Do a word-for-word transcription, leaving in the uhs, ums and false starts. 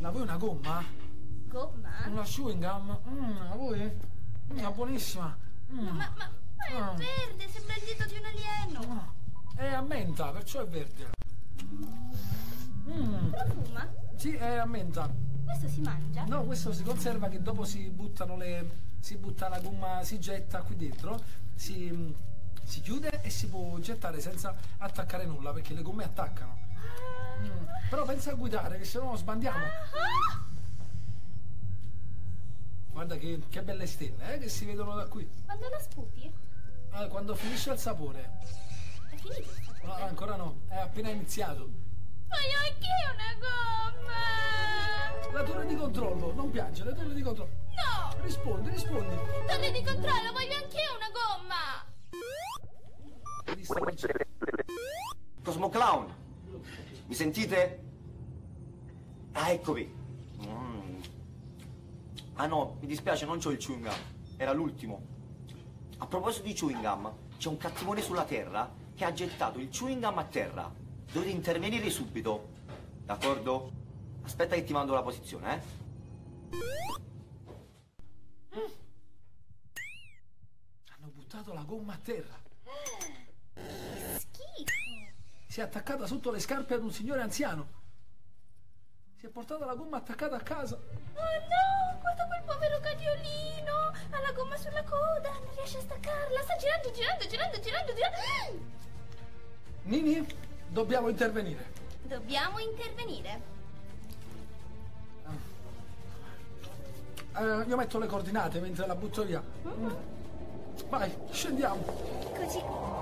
Nonna, vuoi una gomma? Gomma? Una chewing gum? Mmm, vuoi? Mm, buonissima. Mm. Ma, ma, ma è Ah. verde, sembra il dito di un alieno. Ah. È a menta, perciò è verde. Mm. Profuma? Sì, è a menta. Questo si mangia? No, questo si conserva che dopo si buttano le... si butta la gomma, si getta qui dentro, si, si chiude e si può gettare senza attaccare nulla, perché le gomme attaccano. Mm. Però pensa a guidare, che se no sbandiamo. Ah! Guarda che, che belle stelle, eh, che si vedono da qui. Quando la sputi? Eh, quando finisce il sapore. È finito il sapore? No, ancora no, è appena iniziato. Voglio anch'io una gomma! La torre di controllo, non piangere, torre di controllo. No! Rispondi, rispondi. Torre di controllo, voglio anch'io una gomma! Cosmo Clown, mi sentite? Ah, eccovi. Mm. Ah no, mi dispiace, non c'ho il chewing gum, era l'ultimo. A proposito di chewing gum, c'è un cattivone sulla terra che ha gettato il chewing gum a terra. Dovete intervenire subito, d'accordo? Aspetta che ti mando la posizione, eh? Mm. Hanno buttato la gomma a terra. Che schifo! Si è attaccata sotto le scarpe ad un signore anziano. Si è portata la gomma attaccata a casa. Oh no, guarda quel povero cagnolino! Ha la gomma sulla coda, non riesce a staccarla, sta girando, girando, girando, girando, girando. Nini, dobbiamo intervenire. Dobbiamo intervenire. Eh, io metto le coordinate mentre la butto via. Mm-hmm. Vai, scendiamo. Così.